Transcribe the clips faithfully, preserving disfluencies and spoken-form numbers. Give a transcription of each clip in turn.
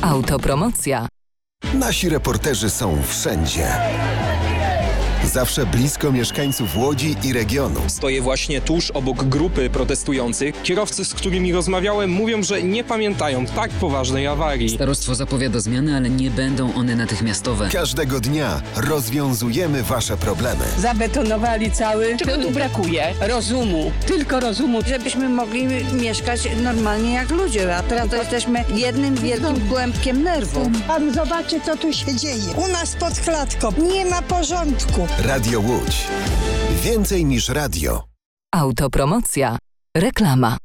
Autopromocja. Nasi reporterzy są wszędzie. Zawsze blisko mieszkańców Łodzi i regionu. Stoję właśnie tuż obok grupy protestujących. Kierowcy, z którymi rozmawiałem, mówią, że nie pamiętają tak poważnej awarii. Starostwo zapowiada zmiany, ale nie będą one natychmiastowe. Każdego dnia rozwiązujemy wasze problemy. Zabetonowali cały. Czego tu brakuje? Rozumu. Tylko rozumu. Żebyśmy mogli mieszkać normalnie jak ludzie, a teraz to jesteśmy jednym wielkim kłębkiem nerwów. Pan zobaczy, co tu się dzieje. U nas pod klatką nie ma porządku. Radio Łódź. Więcej niż radio. Autopromocja. Reklama.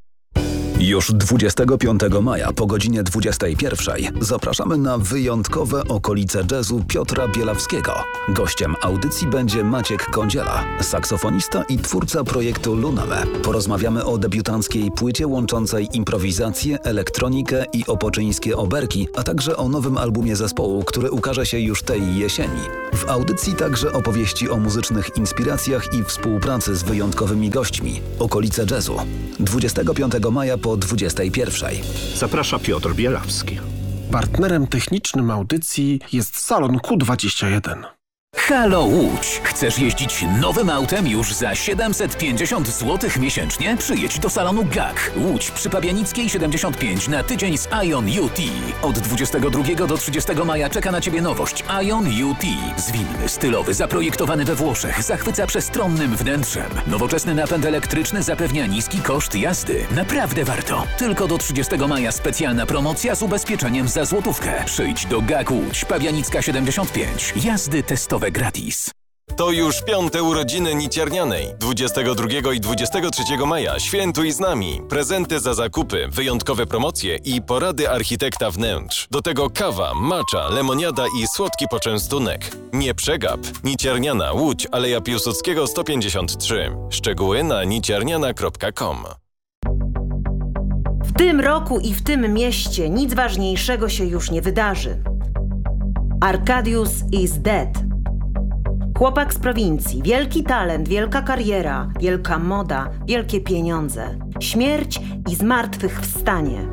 Już dwudziestego piątego maja po godzinie dwudziestej pierwszej zapraszamy na wyjątkowe okolice jazzu Piotra Bielawskiego. Gościem audycji będzie Maciek Kądziela, saksofonista i twórca projektu Luname. Porozmawiamy o debiutanckiej płycie łączącej improwizację, elektronikę i opoczyńskie oberki, a także o nowym albumie zespołu, który ukaże się już tej jesieni. W audycji także opowieści o muzycznych inspiracjach i współpracy z wyjątkowymi gośćmi. Okolice jazzu. dwudziestego piątego maja po dwudziestej pierwszej. Zaprasza Piotr Bielawski. Partnerem technicznym audycji jest Salon Q dwadzieścia jeden. Halo Łódź! Chcesz jeździć nowym autem już za siedemset pięćdziesiąt złotych miesięcznie? Przyjedź do salonu G A K. Łódź przy Pabianickiej siedemdziesiąt pięć na tydzień z Ion U T. Od dwudziestego drugiego do trzydziestego maja czeka na Ciebie nowość Ion U T. Zwinny, stylowy, zaprojektowany we Włoszech, zachwyca przestronnym wnętrzem. Nowoczesny napęd elektryczny zapewnia niski koszt jazdy. Naprawdę warto. Tylko do trzydziestego maja specjalna promocja z ubezpieczeniem za złotówkę. Przyjdź do G A K Łódź, Pabianicka siedemdziesiąt pięć. Jazdy testowe gratis. To już piąte urodziny Niciarnianej. dwudziestego drugiego i dwudziestego trzeciego maja świętuj z nami. Prezenty za zakupy, wyjątkowe promocje i porady architekta wnętrz. Do tego kawa, macza, lemoniada i słodki poczęstunek. Nie przegap. Niciarniana, Łódź, Aleja Piłsudskiego sto pięćdziesiąt trzy. Szczegóły na niciarniana kropka com. W tym roku i w tym mieście nic ważniejszego się już nie wydarzy. Arkadiusz is dead. Chłopak z prowincji, wielki talent, wielka kariera, wielka moda, wielkie pieniądze, śmierć i zmartwychwstanie.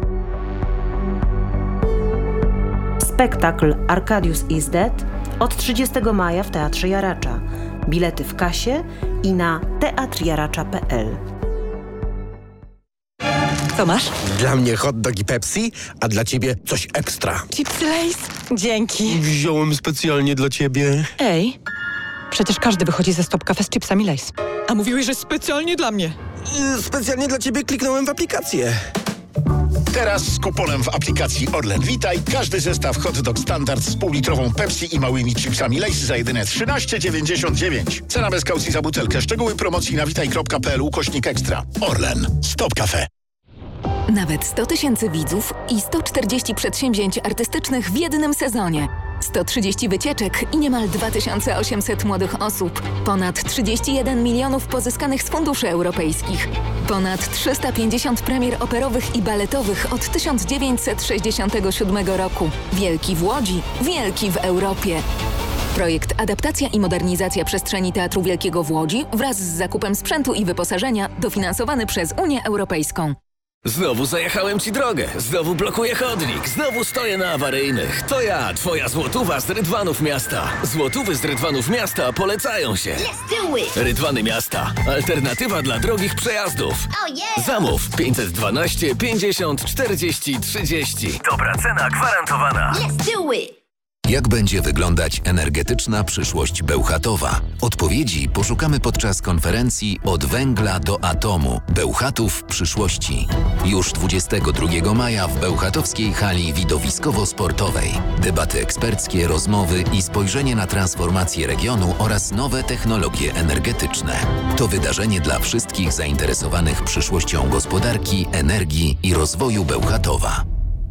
Spektakl Arkadiusz is dead od trzydziestego maja w Teatrze Jaracza. Bilety w kasie i na teatr jaracza kropka p l. Co masz? Dla mnie hot dog i Pepsi, a dla ciebie coś ekstra. Chipsy Lay's? Dzięki. Wziąłem specjalnie dla ciebie. Ej, przecież każdy wychodzi ze Stop Cafe z chipsami Lay's. A mówiłeś, że specjalnie dla mnie. Yy, specjalnie dla ciebie kliknąłem w aplikację. Teraz z kuponem w aplikacji Orlen Witaj każdy zestaw hot dog standard z półlitrową Pepsi i małymi chipsami Lay's za jedyne trzynaście dziewięćdziesiąt dziewięć. Cena bez kaucji za butelkę. Szczegóły promocji na witaj kropka p l ukośnik ekstra. Orlen. Stop Cafe. Nawet sto tysięcy widzów i sto czterdzieści przedsięwzięć artystycznych w jednym sezonie. sto trzydzieści wycieczek i niemal dwa tysiące osiemset młodych osób. Ponad trzydzieści jeden milionów pozyskanych z funduszy europejskich. Ponad trzysta pięćdziesiąt premier operowych i baletowych od tysiąc dziewięćset sześćdziesiątego siódmego roku. Wielki w Łodzi, wielki w Europie. Projekt Adaptacja i modernizacja przestrzeni Teatru Wielkiego w Łodzi wraz z zakupem sprzętu i wyposażenia dofinansowany przez Unię Europejską. Znowu zajechałem ci drogę, znowu blokuję chodnik, znowu stoję na awaryjnych. To ja, twoja złotówa z Rydwanów Miasta. Złotówy z Rydwanów Miasta polecają się. Let's do it! Rydwany Miasta. Alternatywa dla drogich przejazdów. Oh yeah! Zamów pięćset dwanaście pięćdziesiąt czterdzieści trzydzieści. Dobra cena gwarantowana. Let's do it! Jak będzie wyglądać energetyczna przyszłość Bełchatowa? Odpowiedzi poszukamy podczas konferencji Od węgla do atomu. Bełchatów przyszłości. Już dwudziestego drugiego maja w bełchatowskiej hali widowiskowo-sportowej. Debaty eksperckie, rozmowy i spojrzenie na transformację regionu oraz nowe technologie energetyczne. To wydarzenie dla wszystkich zainteresowanych przyszłością gospodarki, energii i rozwoju Bełchatowa.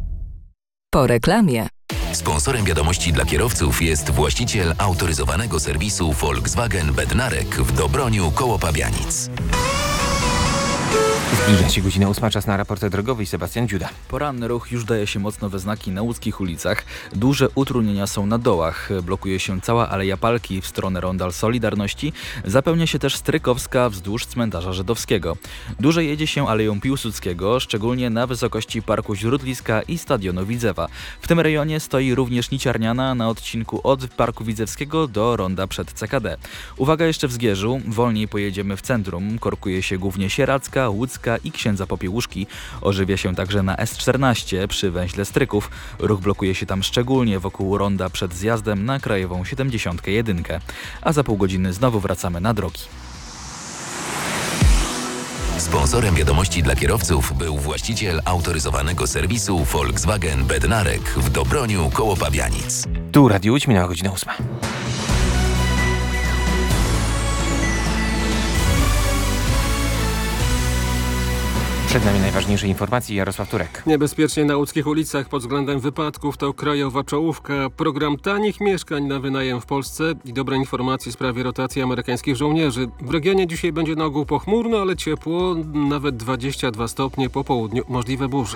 Po reklamie. Sponsorem wiadomości dla kierowców jest właściciel autoryzowanego serwisu Volkswagen Bednarek w Dobroniu koło Pabianic. Zbliża się godzina ósma, czas na raport drogowy i Sebastian Dziuda. Poranny ruch już daje się mocno we znaki na łódzkich ulicach. Duże utrudnienia są na dołach. Blokuje się cała Aleja Palki w stronę Rondal Solidarności. Zapełnia się też Strykowska wzdłuż cmentarza żydowskiego. Dłużej jedzie się Aleją Piłsudskiego, szczególnie na wysokości Parku Źródliska i Stadionu Widzewa. W tym rejonie stoi również Niciarniana na odcinku od Parku Widzewskiego do ronda przed C K D. Uwaga jeszcze w Zgierzu, wolniej pojedziemy w centrum. Korkuje się głównie Sieradzka, Łódzka i Księdza Popiełuszki. Ożywia się także na S czternaście przy węźle Stryków. Ruch blokuje się tam szczególnie wokół ronda przed zjazdem na Krajową siedemdziesiąt jeden. A za pół godziny znowu wracamy na drogi. Sponsorem wiadomości dla kierowców był właściciel autoryzowanego serwisu Volkswagen Bednarek w Dobroniu koło Pabianic. Tu Radio Łódź, minęła godzina ósma. Przed nami najważniejsze informacje. Jarosław Turek. Niebezpiecznie na łódzkich ulicach pod względem wypadków to krajowa czołówka. Program tanich mieszkań na wynajem w Polsce i dobre informacje w sprawie rotacji amerykańskich żołnierzy. W regionie dzisiaj będzie na ogół pochmurno, ale ciepło, nawet dwadzieścia dwa stopnie, po południu możliwe burze.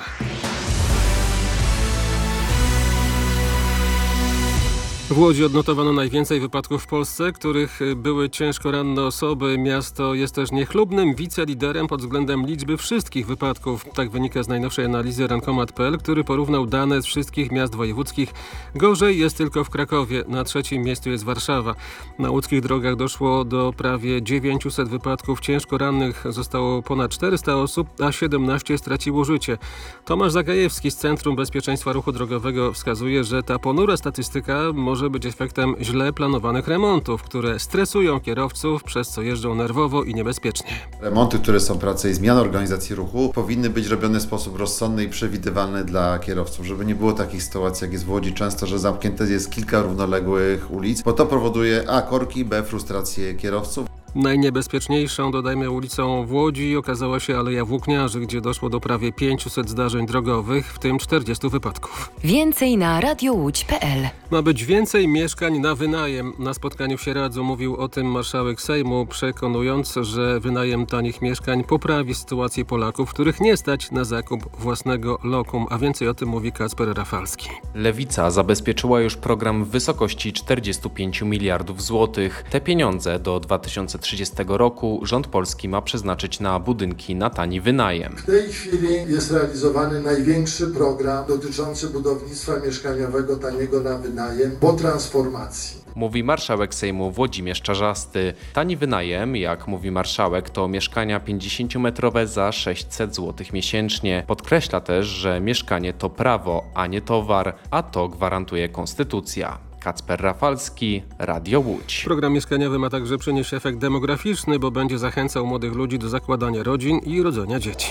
W Łodzi odnotowano najwięcej wypadków w Polsce, których były ciężko ranne osoby. Miasto jest też niechlubnym wiceliderem pod względem liczby wszystkich wypadków. Tak wynika z najnowszej analizy Rankomat kropka p l, który porównał dane z wszystkich miast wojewódzkich. Gorzej jest tylko w Krakowie, na trzecim miejscu jest Warszawa. Na łódzkich drogach doszło do prawie dziewięciuset wypadków. Ciężko rannych zostało ponad czterysta osób, a siedemnaście straciło życie. Tomasz Zagajewski z Centrum Bezpieczeństwa Ruchu Drogowego wskazuje, że ta ponura statystyka może być efektem źle planowanych remontów, które stresują kierowców, przez co jeżdżą nerwowo i niebezpiecznie. Remonty, które są pracą i zmiana organizacji ruchu, powinny być robione w sposób rozsądny i przewidywalny dla kierowców, żeby nie było takich sytuacji, jak jest w Łodzi często, że zamknięte jest kilka równoległych ulic, bo to powoduje a korki, b frustrację kierowców. Najniebezpieczniejszą, dodajmy, ulicą w Łodzi okazała się Aleja Włókniarzy, gdzie doszło do prawie pięciuset zdarzeń drogowych, w tym czterdziestu wypadków. Więcej na radiowódź kropka p l. Ma być więcej mieszkań na wynajem. Na spotkaniu w Sieradzu mówił o tym marszałek Sejmu, przekonując, że wynajem tanich mieszkań poprawi sytuację Polaków, których nie stać na zakup własnego lokum. A więcej o tym mówi Kacper Rafalski. Lewica zabezpieczyła już program w wysokości czterdziestu pięciu miliardów złotych. Te pieniądze do dwa tysiące trzydziestego roku rząd polski ma przeznaczyć na budynki na tani wynajem. W tej chwili jest realizowany największy program dotyczący budownictwa mieszkaniowego taniego na wynajem po transformacji. Mówi marszałek Sejmu Włodzimierz Czarzasty. Tani wynajem, jak mówi marszałek, to mieszkania pięćdziesięciometrowe za sześćset złotych miesięcznie. Podkreśla też, że mieszkanie to prawo, a nie towar, a to gwarantuje konstytucja. Kacper Rafalski, Radio Łódź. Program mieszkaniowy ma także przynieść efekt demograficzny, bo będzie zachęcał młodych ludzi do zakładania rodzin i rodzenia dzieci.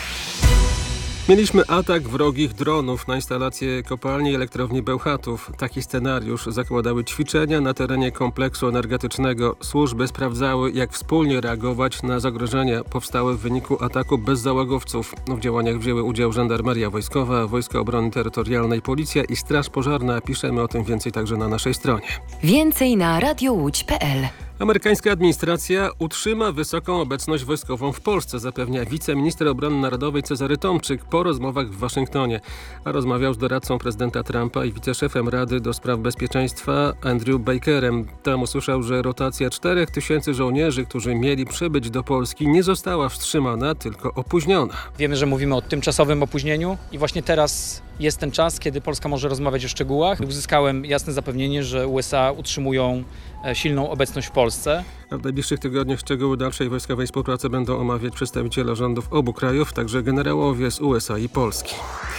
Mieliśmy atak wrogich dronów na instalację kopalni elektrowni Bełchatów. Taki scenariusz zakładały ćwiczenia na terenie kompleksu energetycznego. Służby sprawdzały, jak wspólnie reagować na zagrożenia powstałe w wyniku ataku bezzałogowców. W działaniach wzięły udział Żandarmeria Wojskowa, Wojska Obrony Terytorialnej, Policja i Straż Pożarna. Piszemy o tym więcej także na naszej stronie. Więcej na radiowódź kropka p l. Amerykańska administracja utrzyma wysoką obecność wojskową w Polsce, zapewnia wiceminister obrony narodowej Cezary Tomczyk po rozmowach w Waszyngtonie. A rozmawiał z doradcą prezydenta Trumpa i wiceszefem Rady do Spraw Bezpieczeństwa Andrew Bakerem. Tam usłyszał, że rotacja czterech tysięcy żołnierzy, którzy mieli przybyć do Polski, nie została wstrzymana, tylko opóźniona. Wiemy, że mówimy o tymczasowym opóźnieniu i właśnie teraz jest ten czas, kiedy Polska może rozmawiać o szczegółach. Uzyskałem jasne zapewnienie, że U S A utrzymują silną obecność w Polsce. A w najbliższych tygodniach szczegóły dalszej wojskowej współpracy będą omawiać przedstawiciele rządów obu krajów, także generałowie z U S A i Polski.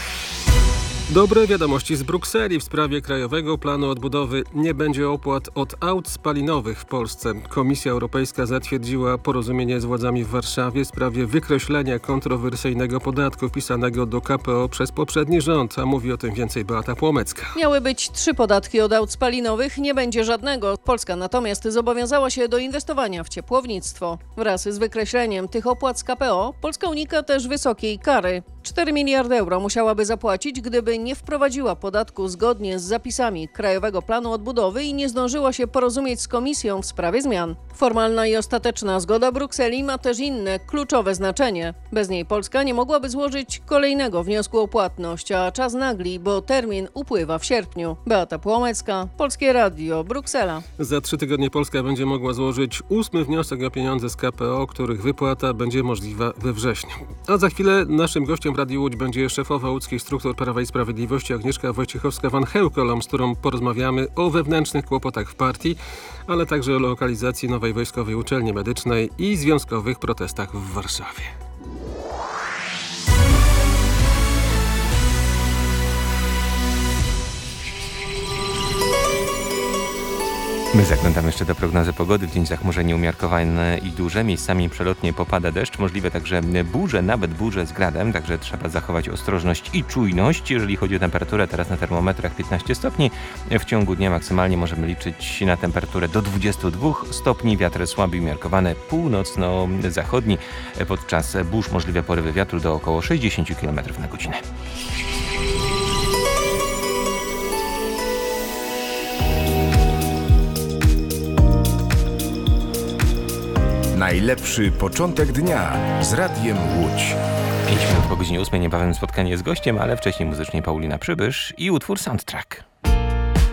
Dobre wiadomości z Brukseli w sprawie Krajowego Planu Odbudowy. Nie będzie opłat od aut spalinowych w Polsce. Komisja Europejska zatwierdziła porozumienie z władzami w Warszawie w sprawie wykreślenia kontrowersyjnego podatku wpisanego do K P O przez poprzedni rząd, a mówi o tym więcej Beata Płomecka. Miały być trzy podatki od aut spalinowych, nie będzie żadnego. Polska natomiast zobowiązała się do inwestowania w ciepłownictwo. Wraz z wykreśleniem tych opłat z K P O Polska unika też wysokiej kary. cztery miliardy euro musiałaby zapłacić, gdyby nie wprowadziła podatku zgodnie z zapisami Krajowego Planu Odbudowy i nie zdążyła się porozumieć z Komisją w sprawie zmian. Formalna i ostateczna zgoda Brukseli ma też inne, kluczowe znaczenie. Bez niej Polska nie mogłaby złożyć kolejnego wniosku o płatność, a czas nagli, bo termin upływa w sierpniu. Beata Płomecka, Polskie Radio, Bruksela. Za trzy tygodnie Polska będzie mogła złożyć ósmy wniosek o pieniądze z K P O, których wypłata będzie możliwa we wrześniu. A za chwilę naszym gościem w Radiu Łódź będzie szefowa łódzkich struktur Prawa i Sprawiedliwości Agnieszka Wojciechowska-Van Heukelom, z którą porozmawiamy o wewnętrznych kłopotach w partii, ale także o lokalizacji nowej wojskowej uczelni medycznej i związkowych protestach w Warszawie. My zaglądamy jeszcze do prognozy pogody. W dzień zachmurzenie umiarkowane i duże. Miejscami przelotnie popada deszcz. Możliwe także burze, nawet burze z gradem. Także trzeba zachować ostrożność i czujność. Jeżeli chodzi o temperaturę, teraz na termometrach piętnaście stopni. W ciągu dnia maksymalnie możemy liczyć na temperaturę do dwudziestu dwóch stopni. Wiatr słaby i umiarkowany północno-zachodni. Podczas burz możliwe porywy wiatru do około sześćdziesięciu kilometrów na godzinę. Najlepszy początek dnia z Radiem Łódź. pięć minut po godzinie ósmej, niebawem spotkanie z gościem, ale wcześniej muzycznie Paulina Przybysz i utwór Soundtrack.